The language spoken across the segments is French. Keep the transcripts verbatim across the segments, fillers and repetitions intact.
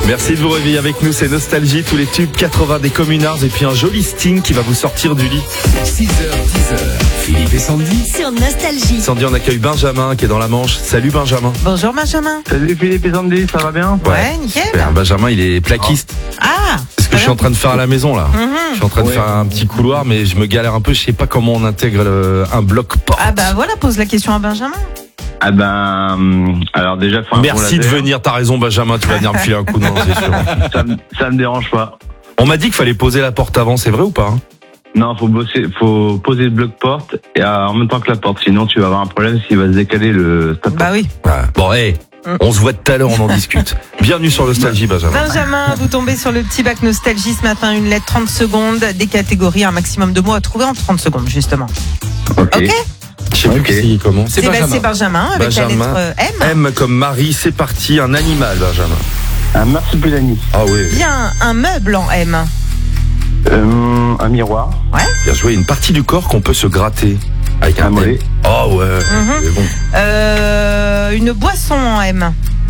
Merci de vous réveiller avec nous, c'est Nostalgie, tous les tubes quatre-vingts des communards et puis un joli Sting qui va vous sortir du lit. six heures, dix heures, Philippe et Sandy. Sur Nostalgie. Sandy, on accueille Benjamin qui est dans la Manche. Salut Benjamin. Bonjour Benjamin. Salut Philippe et Sandy, ça va bien? Ouais, nickel. Super. Benjamin, il est plaquiste. Ah, C'est ce que je suis en train de faire à la maison là. Mhm. Je suis en train de Ouais. faire un petit couloir, mais je me galère un peu. Je sais pas comment on intègre le- un bloc porte. Ah bah voilà, pose la question à Benjamin. Ah ben, hum, alors déjà, faut un bon Merci de laser. venir. T'as raison, Benjamin. Tu vas venir me filer un coup de main, c'est sûr. Ça, me- ça me dérange pas. On m'a dit qu'il fallait poser la porte avant. C'est vrai ou pas hein? Non, faut bosser, faut poser le bloc porte et euh, en même temps que la porte. Sinon, tu vas avoir un problème s'il va se décaler le. ta porte. Bah oui. Ouais. Bon, hey, on se voit tout à l'heure. On en discute. Bienvenue sur Nostalgie, Benjamin. Benjamin, vous tombez sur le petit bac Nostalgie ce matin, une lettre trente secondes, des catégories, un maximum de mots à trouver en trente secondes justement. Ok. Ok. Je sais plus Ok. qui commence. C'est C'est bah, Benjamin. c'est Benjamin avec Benjamin. la lettre M. M comme Marie. C'est parti. Un animal, Benjamin. Un marsupilami. Ah oui. Bien, un meuble en M. Euh, un miroir. Bien joué. Une partie du corps qu'on peut se gratter avec un Un mollet. M. Oh ouais. Mhm. C'est bon. Euh, une boisson en M.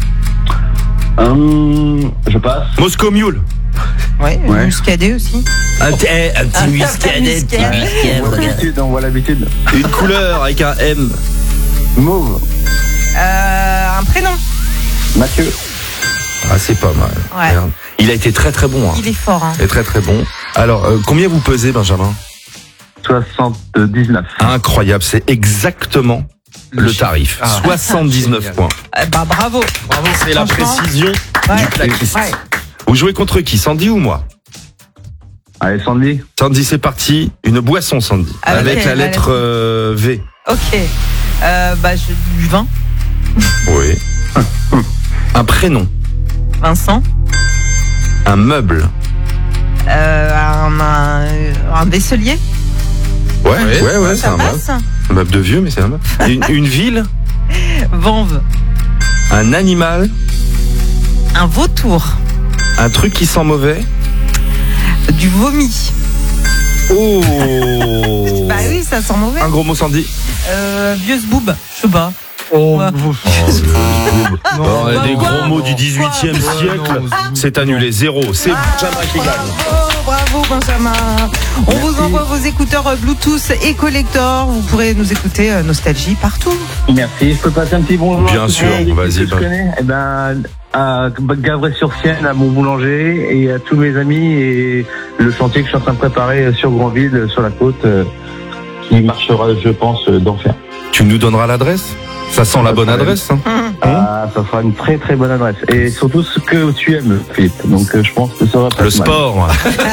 Hum, je passe. Moscow Mule. Ouais, une Ouais. muscadet aussi. Un, t- eh, un petit Un muscadet. muscadet. petit On voit l'habitude, on voit l'habitude. Une couleur avec un M. Mauve. Euh, un prénom. Mathieu. Ah, c'est pas mal. Ouais. Merde. Il a été très très bon. Hein. Il est fort. Hein. Il est très très bon. Alors, euh, combien vous pesez, Benjamin? soixante-dix-neuf. Incroyable, c'est exactement le tarif. Ah. soixante-dix-neuf Génial. points. Eh bah bravo. Bravo, C'est la Franchement, précision Ouais. du plaquiste. Ouais. Vous jouez contre qui, Sandy ou moi? Allez, Sandy. Sandy, c'est parti. Une boisson, Sandy. Avec Avec la la lettre lettre- euh, V. Ok. Euh, bah je, du vin. Oui. Un prénom. Vincent. Un meuble. Euh, un, un, un vaisselier. Ouais, Ouais, ouais, ouais, c'est Ça un meuble. passe. Un meuble de vieux, mais c'est un meuble. Une, une ville. Vanve. Un animal. Un vautour. Un truc qui sent mauvais. Du vomi. Oh. Bah oui, ça sent mauvais. Un gros mot, Sandy. Euh, vieux zboob. Je sais pas. Oh, Ouais. vous- Oh, Bah, des quoi gros mots du dix-huitième Quoi siècle. Non, C'est annulé. Zéro. C'est Benjamin qui gagne. Bravo, bravo Benjamin. On vous envoie vos écouteurs euh, Bluetooth et collector. Vous pourrez nous écouter euh, Nostalgie partout. Merci. Je peux passer un petit bonjour. Bien à tous sûr, les gens vas-y, que je Ben. connais. Eh ben, à Gavray-sur-Sienne, à mon boulanger et à tous mes amis et le chantier que je suis en train de préparer sur Grandville, sur la côte, euh, qui marchera, je pense, euh, d'enfer. Tu nous donneras l'adresse? Ça sent la bonne adresse. Hein. Ah, ça sera une très très bonne adresse. Et surtout ce que tu aimes, Philippe. Donc euh, je pense que ça va pas Le être mal. sport.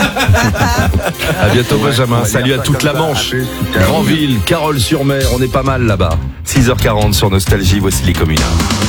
À bientôt, Benjamin. On va Salut dire à ça toute comme la ça. Manche. À plus. Ciao. Grandville, Carole-sur-Mer, on est pas mal là-bas. six heures quarante sur Nostalgie, voici les communards.